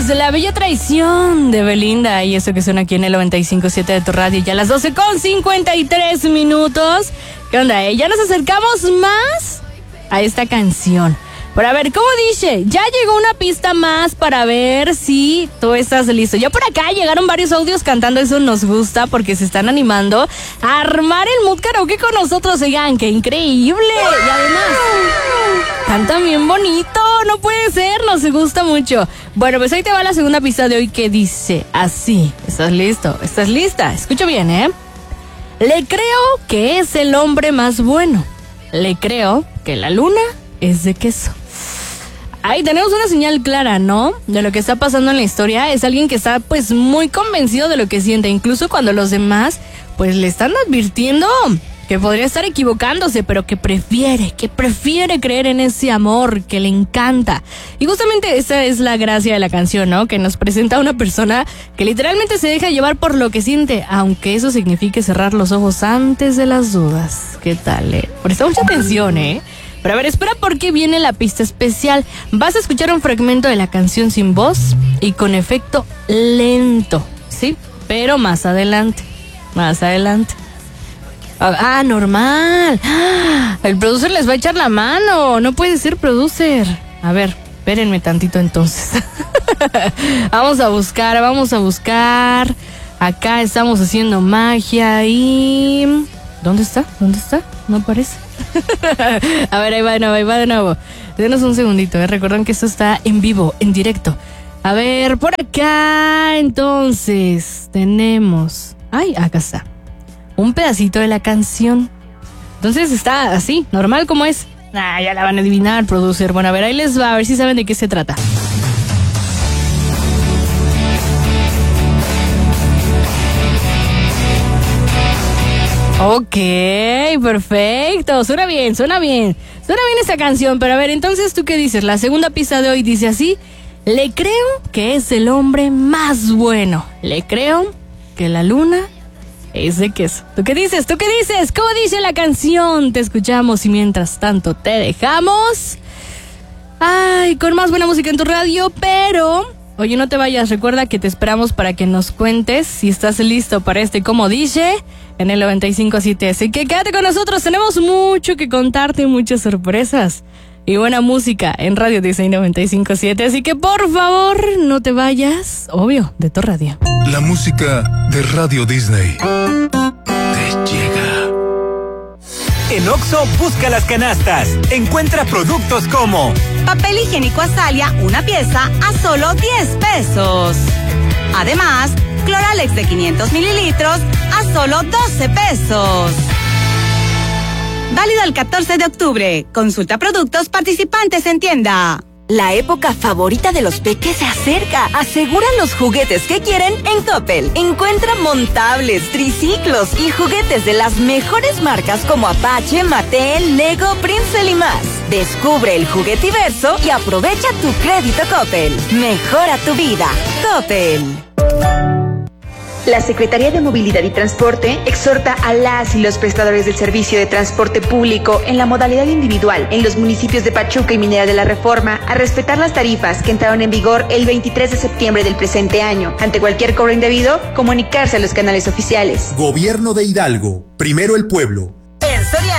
Pues La Bella Traición de Belinda, y eso que suena aquí en el 95.7 de tu radio, ya a las 12:53. ¿Qué onda, Ya nos acercamos más a esta canción. Pero a ver, ¿cómo dice? Ya llegó una pista más para ver si tú estás listo. Ya por acá llegaron varios audios cantando, eso nos gusta porque se están animando a armar el mood karaoke con nosotros. Oigan, ¡qué increíble! Y además, cantan bien bonito, no puede ser, nos gusta mucho. Bueno, pues ahí te va la segunda pista de hoy que dice así. ¿Estás listo? ¿Estás lista? Escucha bien, Le creo que es el hombre más bueno. Le creo que la luna es de queso. Ahí tenemos una señal clara, ¿no? De lo que está pasando en la historia. Es alguien que está pues muy convencido de lo que siente, incluso cuando los demás pues le están advirtiendo que podría estar equivocándose, pero que prefiere creer en ese amor que le encanta. Y justamente esa es la gracia de la canción, ¿no? Que nos presenta a una persona que literalmente se deja llevar por lo que siente, aunque eso signifique cerrar los ojos antes de las dudas. ¿Qué tal, Presta mucha atención, Pero a ver, espera porque viene la pista especial. Vas a escuchar un fragmento de la canción sin voz y con efecto lento, ¿sí? Pero más adelante. Ah, normal. El producer les va a echar la mano. No puede ser producer. A ver, espérenme tantito entonces. Vamos a buscar. Acá estamos haciendo magia y... ¿Dónde está? No aparece. A ver, ahí va de nuevo. Denos un segundito, Recuerden que esto está en vivo, en directo. A ver, por acá, entonces, tenemos... Ay, acá está. Un pedacito de la canción. Entonces está así, normal como es. Ya la van a adivinar, producer. Bueno, a ver, ahí les va, a ver si saben de qué se trata. Ok, perfecto, suena bien esta canción, pero a ver, entonces, ¿tú qué dices? La segunda pista de hoy dice así: le creo que es el hombre más bueno, le creo que la luna es de queso. ¿Tú qué dices? ¿Cómo dice la canción? Te escuchamos y mientras tanto te dejamos con más buena música en tu radio, pero... Oye, no te vayas, recuerda que te esperamos para que nos cuentes si estás listo para como dice en el 95.7. Así que quédate con nosotros, tenemos mucho que contarte, muchas sorpresas y buena música en Radio Disney 95.7. Así que por favor, no te vayas, obvio, de tu radio. La música de Radio Disney te llega. En Oxxo, busca las canastas. Encuentra productos como papel higiénico Azalia, una pieza a solo 10 pesos. Además, Cloralex de 500 mililitros a solo 12 pesos. Válido el 14 de octubre. Consulta productos participantes en tienda. La época favorita de los peques se acerca. Aseguran los juguetes que quieren en Coppel. Encuentra montables, triciclos y juguetes de las mejores marcas como Apache, Mattel, Lego, Princeton y más. Descubre el juguetiverso y aprovecha tu crédito Coppel. Mejora tu vida. Coppel. La Secretaría de Movilidad y Transporte exhorta a las y los prestadores del servicio de transporte público en la modalidad individual en los municipios de Pachuca y Minera de la Reforma a respetar las tarifas que entraron en vigor el 23 de septiembre del presente año. Ante cualquier cobro indebido, comunicarse a los canales oficiales. Gobierno de Hidalgo. Primero el pueblo.